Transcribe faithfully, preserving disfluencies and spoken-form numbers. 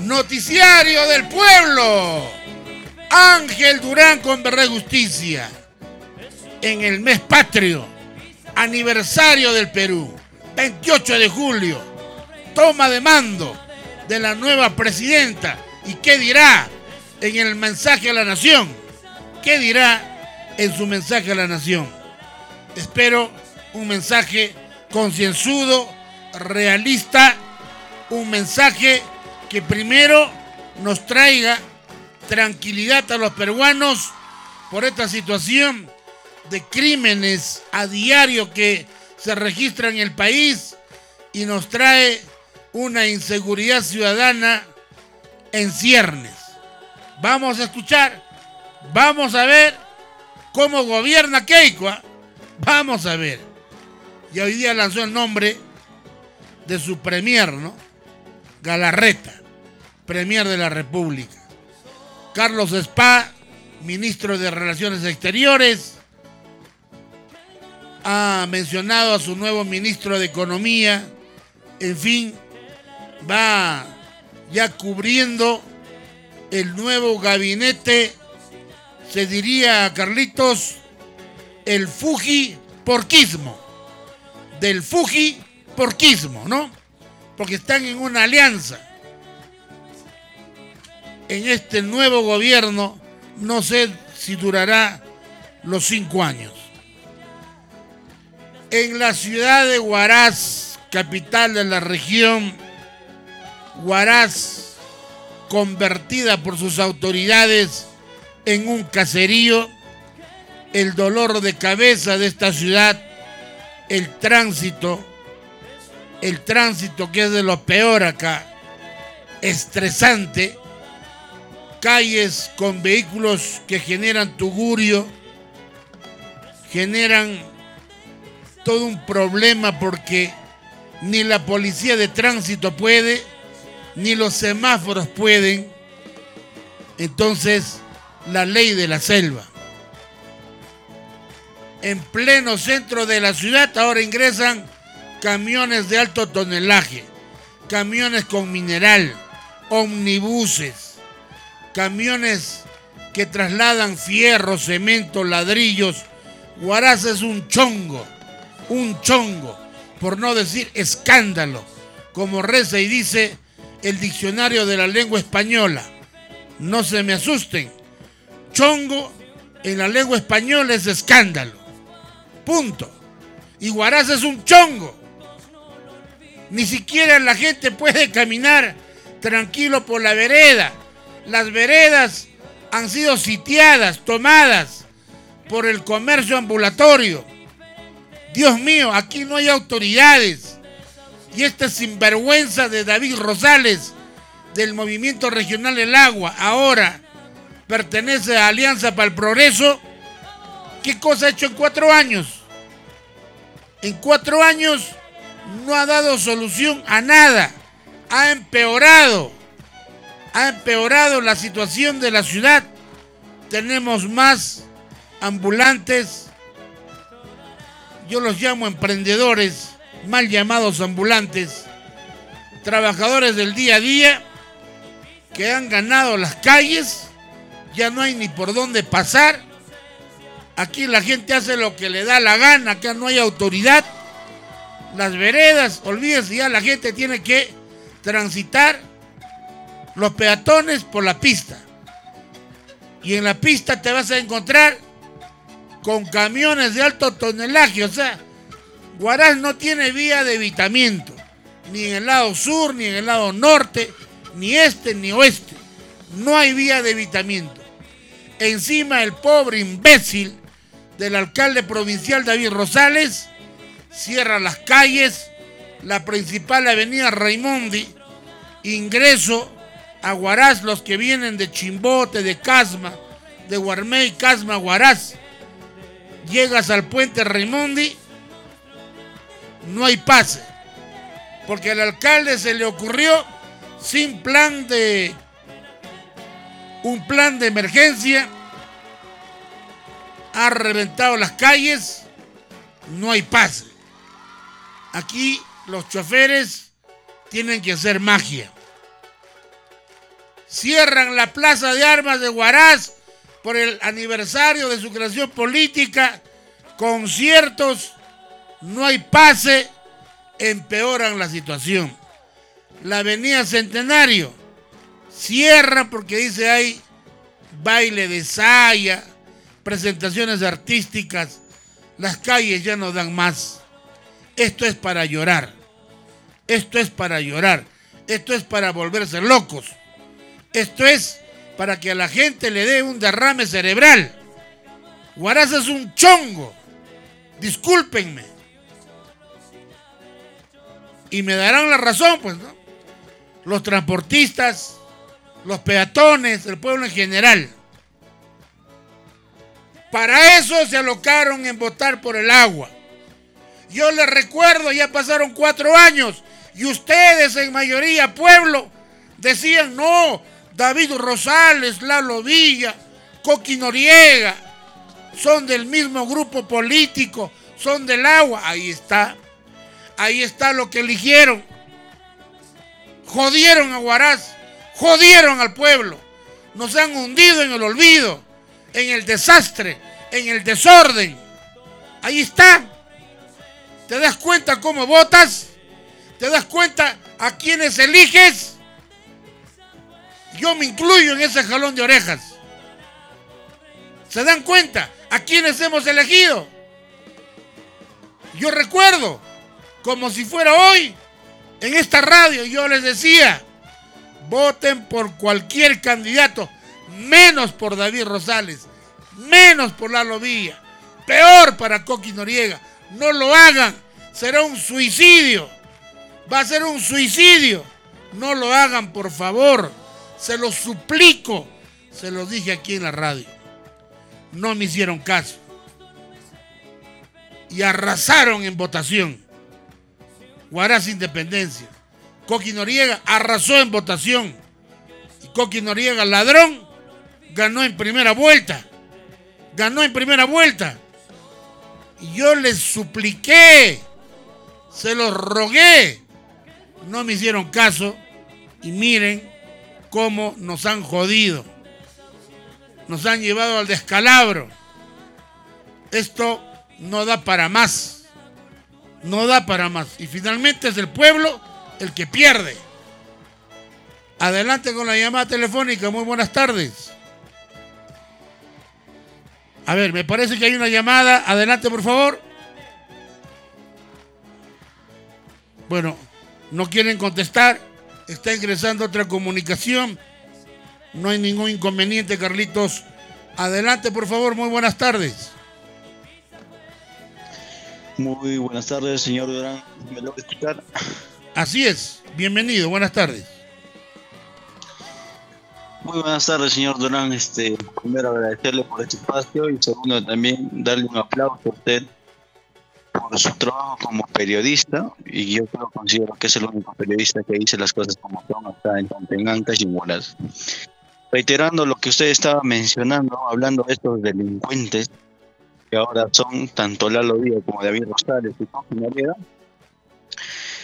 Noticiario del Pueblo. Ángel Durán con Verdad y Justicia. En el mes patrio, aniversario del Perú, veintiocho de julio, toma de mando de la nueva presidenta. ¿Y qué dirá en el mensaje a la nación? ¿Qué dirá en su mensaje a la nación? Espero un mensaje concienzudo, realista, un mensaje que primero nos traiga tranquilidad a los peruanos por esta situación de crímenes a diario que se registran en el país y nos trae una inseguridad ciudadana en ciernes. Vamos a escuchar, vamos a ver cómo gobierna Keiko. ¿eh? Vamos a ver. Y hoy día lanzó el nombre de su premier, ¿no? Galarreta, premier de la República. Carlos Spa, ministro de Relaciones Exteriores, ha mencionado a su nuevo ministro de Economía. En fin, va ya cubriendo el nuevo gabinete, se diría, Carlitos, el Fuji-porquismo. Del Fuji-porquismo, ¿no? Porque están en una alianza. En este nuevo gobierno, no sé si durará los cinco años. En la ciudad de Huaraz, capital de la región, Huaraz, convertida por sus autoridades en un caserío, el dolor de cabeza de esta ciudad, el tránsito, el tránsito que es de lo peor acá, estresante, calles con vehículos que generan tugurio, generan todo un problema porque ni la policía de tránsito puede, ni los semáforos pueden. Entonces, la ley de la selva. En pleno centro de la ciudad ahora ingresan camiones de alto tonelaje, camiones con mineral, omnibuses, camiones que trasladan fierro, cemento, ladrillos. Huaraz es un chongo, un chongo, por no decir escándalo, como reza y dice el diccionario de la lengua española. No se me asusten, chongo en la lengua española es escándalo, punto. Y Huaraz es un chongo. Ni siquiera la gente puede caminar tranquilo por la vereda. Las veredas han sido sitiadas, tomadas por el comercio ambulatorio. Dios mío, aquí no hay autoridades. Y este sinvergüenza de David Rosales, del Movimiento Regional del Agua, ahora pertenece a Alianza para el Progreso. ¿Qué cosa ha hecho en cuatro años? En cuatro años no ha dado solución a nada. Ha empeorado. Ha empeorado la situación de la ciudad. Tenemos más ambulantes. Yo los llamo emprendedores, mal llamados ambulantes, trabajadores del día a día que han ganado las calles. Ya no hay ni por dónde pasar. Aquí la gente hace lo que le da la gana, acá no hay autoridad. Las veredas, olvídense, ya la gente tiene que transitar, los peatones, por la pista. Y en la pista te vas a encontrar con camiones de alto tonelaje. O sea, Huaraz no tiene vía de evitamiento, ni en el lado sur, ni en el lado norte, ni este, ni oeste. No hay vía de evitamiento. Encima el pobre imbécil del alcalde provincial David Rosales cierra las calles, la principal avenida Raimondi, ingreso a Huaraz, los que vienen de Chimbote, de Casma, de Guarmey, Casma, Huaraz. Llegas al puente Raimondi, no hay pase, porque al alcalde se le ocurrió, sin plan de, un plan de emergencia, ha reventado las calles, no hay pase. Aquí los choferes tienen que hacer magia. cierran la plaza de armas de Huaraz por el aniversario de su creación política, conciertos, no hay pase, empeoran la situación. La avenida Centenario cierra porque dice hay baile de saya, presentaciones artísticas, las calles ya no dan más. Esto es para llorar, esto es para llorar, esto es para volverse locos, esto es para que a la gente le dé un derrame cerebral. Huaraz es un chongo, discúlpenme. Y me darán la razón, pues, ¿no? Los transportistas, los peatones, el pueblo en general. Para eso se alocaron en votar por el agua. Yo les recuerdo, ya pasaron cuatro años y ustedes en mayoría pueblo decían no, David Rosales, Lalo Villa, Coqui Noriega, son del mismo grupo político, son del agua. Ahí está, ahí está lo que eligieron. Jodieron a Huaraz, jodieron al pueblo, nos han hundido en el olvido, en el desastre, en el desorden. Ahí está. ¿Te das cuenta cómo votas? ¿Te das cuenta a quiénes eliges? Yo me incluyo en ese jalón de orejas. ¿Se dan cuenta a quiénes hemos elegido? Yo recuerdo, como si fuera hoy, en esta radio yo les decía, voten por cualquier candidato, menos por David Rosales, menos por Lalo Villa, peor para Coqui Noriega. No lo hagan, será un suicidio, va a ser un suicidio. No lo hagan, por favor, se los suplico, se los dije aquí en la radio. No me hicieron caso y arrasaron en votación. Huaraz Independencia, Coqui Noriega arrasó en votación y Coqui Noriega, ladrón, ganó en primera vuelta, ganó en primera vuelta. Y yo les supliqué, se los rogué, no me hicieron caso y miren cómo nos han jodido, nos han llevado al descalabro. Esto no da para más, no da para más y finalmente es el pueblo el que pierde. Adelante con la llamada telefónica, muy buenas tardes. A ver, me parece que hay una llamada. Adelante, por favor. Bueno, no quieren contestar. Está ingresando otra comunicación. No hay ningún inconveniente, Carlitos. Adelante, por favor. Muy buenas tardes. Muy buenas tardes, señor Durán. ¿Me logra escuchar? Así es. Bienvenido. Buenas tardes. Muy buenas tardes, señor Durán. Este, primero agradecerle por este espacio y segundo también darle un aplauso a usted por su trabajo como periodista, y yo creo, considero que es el único periodista que dice las cosas como son acá en Tontenancas y Huaraz. Reiterando lo que usted estaba mencionando, hablando de estos delincuentes que ahora son tanto Lalo Villa como David Rosales y Coqui Noriega,